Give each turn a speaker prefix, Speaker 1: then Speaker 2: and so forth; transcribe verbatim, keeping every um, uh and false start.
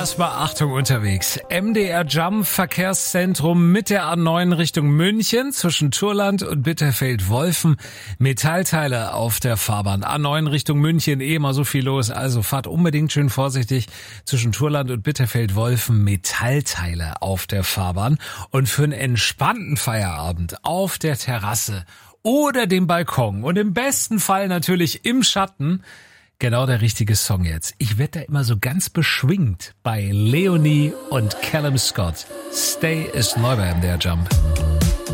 Speaker 1: Erstmal Achtung unterwegs. M D R Jump Verkehrszentrum mit der A neun Richtung München zwischen Turland und Bitterfeld-Wolfen. Metallteile auf der Fahrbahn. A neun Richtung München, eh immer so viel los. Also fahrt unbedingt schön vorsichtig zwischen Turland und Bitterfeld-Wolfen. Metallteile auf der Fahrbahn. Und für einen entspannten Feierabend auf der Terrasse oder dem Balkon und im besten Fall natürlich im Schatten. Genau der richtige Song jetzt. Ich werde da immer so ganz beschwingt bei Leonie und Callum Scott. Stay ist neu bei M D R Jump.